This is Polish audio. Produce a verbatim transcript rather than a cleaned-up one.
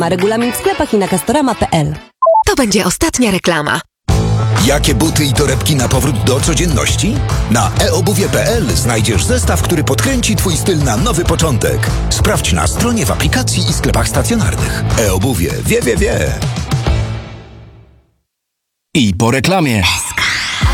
Ma regulamin w sklepach i na castorama kropka p l. To będzie ostatnia reklama. Jakie buty i torebki na powrót do codzienności? Na e obuwie kropka p l znajdziesz zestaw, który podkręci Twój styl na nowy początek. Sprawdź na stronie, w aplikacji i sklepach stacjonarnych. E-obuwie wie, wie, wie. I po reklamie.